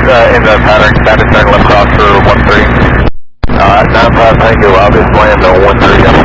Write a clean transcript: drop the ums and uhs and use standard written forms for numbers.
in the pattern, status turn left cross for 13. 95, thank you, I'll just land on 13.